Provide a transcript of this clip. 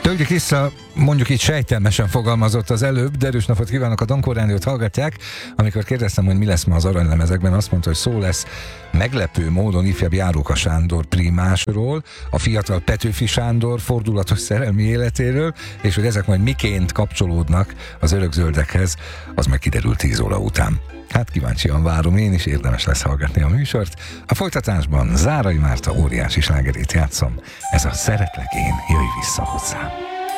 Tölgyi Kriszta mondjuk így sejtelmesen fogalmazott az előbb, de erős napot kívánok, a Dankó Rádiót hallgatják. Amikor kérdeztem, hogy mi lesz ma az aranylemezekben, azt mondta, hogy szó lesz meglepő módon ifjabb Járóka Sándor primásról, a fiatal Petőfi Sándor fordulatos szerelmi életéről, és hogy ezek majd miként kapcsolódnak az örökzöldekhez, az meg kiderült 10 óra után. Hát kíváncsian várom én is, érdemes lesz hallgatni a műsort. A folytatásban Zárai Márta óriási slágerét játszom. Ez a Szeretlek én, jöjj vissza hozzám.